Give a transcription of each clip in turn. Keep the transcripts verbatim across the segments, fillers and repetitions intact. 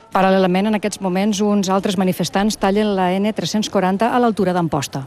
Paral·lelament, en aquests moments, uns altres manifestants tallen la ene tres-cents quaranta a l'altura d'Amposta.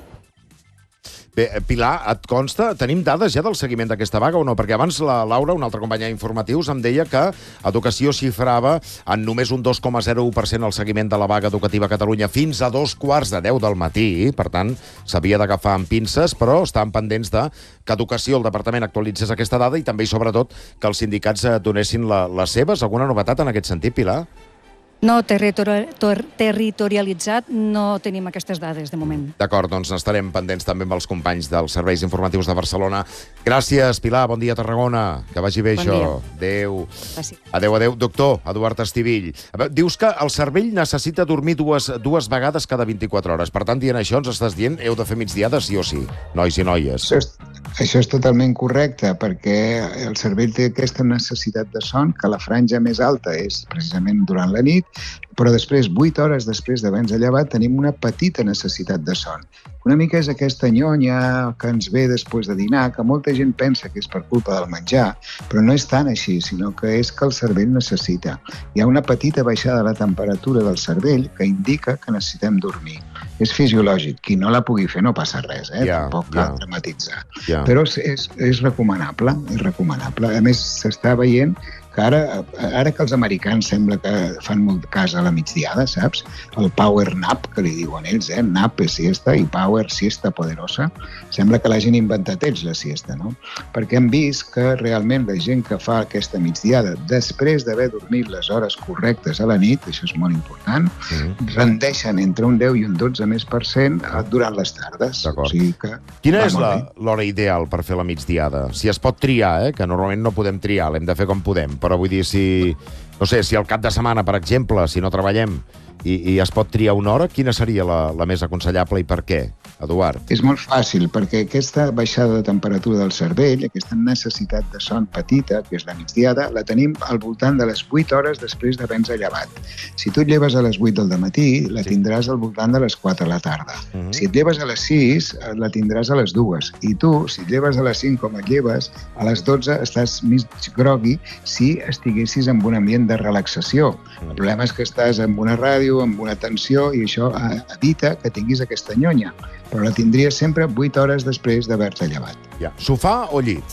Bé, Pilar, et consta? Tenim dades ja del seguiment d'aquesta vaga o no? Perquè abans la Laura, una altra companya d'informatius, em deia que Educació xifrava en només un dos coma zero u per cent el seguiment de la vaga educativa a Catalunya fins a dos quarts de deu del matí. Per tant, s'havia d'agafar amb pinces, però estan pendents de que Educació, el departament, actualitzés aquesta dada i també, i sobretot, que els sindicats donessin la, les seves. Alguna novetat en aquest sentit, Pilar? No, territori territorialitzat no tenim aquestes dades, de moment. D'acord, doncs estarem pendents també amb els companys dels serveis informatius de Barcelona. Gràcies, Pilar, bon dia a Tarragona. Que vagi bé bon això. Dia. Adéu. Gràcies. Adéu, adéu. Doctor Eduard Estivill. Dius que el cervell necessita dormir dues, dues vegades cada vint-i-quatre hores. Per tant, dient això, ens estàs dient heu de fer migdiades sí o sí, nois i noies. Això és, això és totalment correcte, perquè el cervell té aquesta necessitat de son, que la franja més alta és precisament durant la nit, però després, vuit hores després d'haver-nos llevat, tenim una petita necessitat de son. Una mica és aquesta nyonya que ens ve després de dinar, que molta gent pensa que és per culpa del menjar, però no és tant així, sinó que és que el cervell necessita. Hi ha una petita baixada de la temperatura del cervell que indica que necessitem dormir. És fisiològic. Qui no la pugui fer no passa res, eh? Ja, Tampoc cal dramatitzar. Ja. Però és, és recomanable, és recomanable. A més, s'està veient que ara, ara que els americans sembla que fan molt cas a la migdiada, saps? El power nap, que li diuen ells, eh? Nap és siesta i power siesta poderosa. Sembla que l'hagin inventat ells, la siesta, no? Perquè hem vist que realment la gent que fa aquesta migdiada, després d'haver dormit les hores correctes a la nit, això és molt important, mm. rendeixen entre un deu i un dotze més per cent durant les tardes. D'acord. O sigui que Quina és l'hora ideal per fer la migdiada? Si es pot triar, eh? Que normalment no podem triar, l'hem de fer com podem. Però vull dir, si, no sé, si al cap de setmana, per exemple, si no treballem i, i es pot triar una hora, quina seria la, la més aconsellable i per què, Eduard? És molt fàcil, perquè aquesta baixada de temperatura del cervell, aquesta necessitat de son petita, que és la migdiada, la tenim al voltant de les vuit hores després d'haver-nos llevat. Si tu et lleves a les vuit del dematí, la tindràs al voltant de les quatre de la tarda. Uh -huh. Si et lleves a les sis, la tindràs a les dues. I tu, si et lleves a les cinc com et lleves, a les dotze estàs mig grogui si estiguessis en un ambient de relaxació. Uh -huh. El problema és que estàs en una ràdio, amb una tensió, i això evita que tinguis aquesta nyonya. Però la tindries sempre vuit hores després d'haver-te llevat. Ja. Sofà o llit?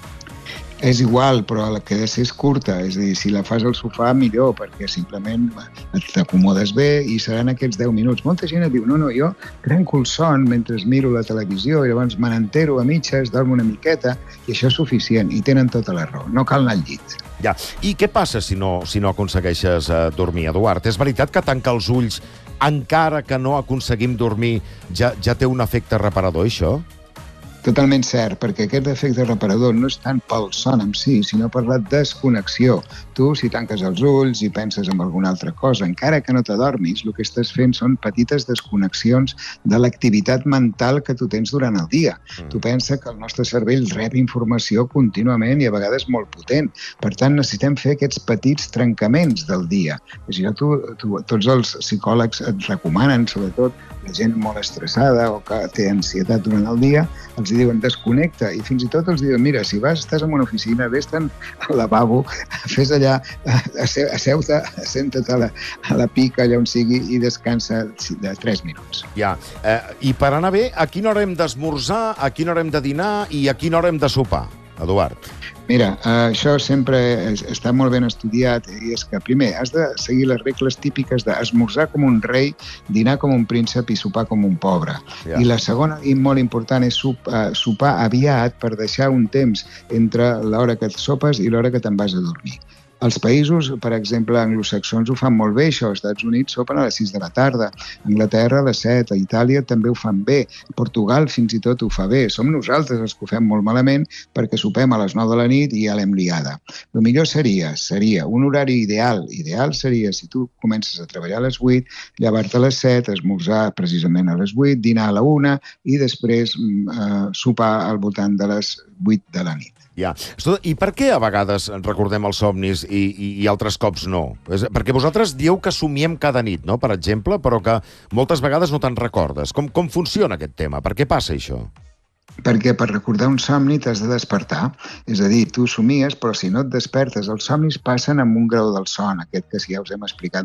És igual, però la que ha de ser és curta. És a dir, si la fas al sofà, millor, perquè simplement t'acomodes bé i seran aquests deu minuts. Molta gent et diu, no, no, jo trenco el son mentre miro la televisió i llavors me n'entero a mitges, dormo una miqueta, i això és suficient, i tenen tota la raó. No cal anar al llit. Ja. I què passa si no, si no aconsegueixes uh, dormir, Eduard? És veritat que tancar els ulls, encara que no aconseguim dormir, ja, ja té un efecte reparador, això? Totalment cert, perquè aquest efecte reparador no és tant pel son en si, sinó per la desconnexió. Tu, si tanques els ulls i penses en alguna altra cosa, encara que no t'adormis, el que estàs fent són petites desconnexions de l'activitat mental que tu tens durant el dia. Mm. Tu pensa que el nostre cervell rep informació contínuament i a vegades molt potent. Per tant, necessitem fer aquests petits trencaments del dia. Això tu, tu, tots els psicòlegs et recomanen, sobretot la gent molt estressada o que té ansietat durant el dia, els diuen desconnecta, i fins i tot els diuen mira, si vas, estàs en una oficina, vés-te'n al lavabo, fes allà, asseu-te, assenta-te a, la, a la pica, allà on sigui, i descansa de tres minuts. Ja, eh, i per anar bé, a quina hora hem d'esmorzar, a quina hora hem de dinar i a quina hora hem de sopar, Eduard? Mira, eh, això sempre es, està molt ben estudiat, i és que, primer, has de seguir les regles típiques d'esmorzar com un rei, dinar com un príncep i sopar com un pobre. Ja. I la segona, i molt important, és sop, eh, sopar aviat per deixar un temps entre l'hora que et sopes i l'hora que te'n vas a dormir. Els països, per exemple, anglosaxons ho fan molt bé, això. Als Estats Units sopen a les sis de la tarda, a Anglaterra a les set, a Itàlia també ho fan bé, Portugal fins i tot ho fa bé. Som nosaltres els que ho fem molt malament perquè sopem a les nou de la nit i ja l'hem liada. El millor seria, seria un horari ideal. Ideal seria si tu comences a treballar a les vuit, llevar-te a les set, esmorzar precisament a les vuit, dinar a la una i després eh, sopar al voltant de les vuit de la nit. Ja. I per què a vegades recordem els somnis i, i, i altres cops no? Perquè vosaltres dieu que somiem cada nit, no?, per exemple, però que moltes vegades no te'n recordes. Com, com funciona aquest tema? Per què passa això? Perquè per recordar un somni t'has de despertar. És a dir, tu somies, però si no et despertes, els somnis passen amb un grau del son, aquest que ja us hem explicat